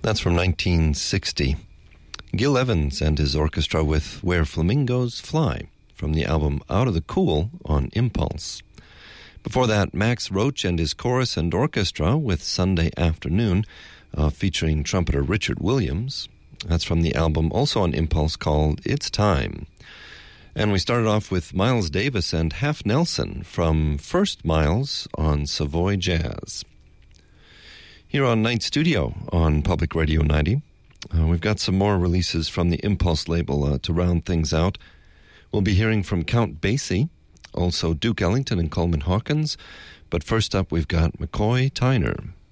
That's from 1960. Gil Evans and his orchestra with Where Flamingos Fly from the album Out of the Cool on Impulse. Before that, Max Roach and his chorus and orchestra with Sunday Afternoon, featuring trumpeter Richard Williams. That's from the album also on Impulse called It's Time. And we started off with Miles Davis and Half Nelson from First Miles on Savoy Jazz. Here on Night Studio on Public Radio 90, we've got some more releases from the Impulse label to round things out. We'll be hearing from Count Basie, also Duke Ellington and Coleman Hawkins. But first up, we've got McCoy Tyner.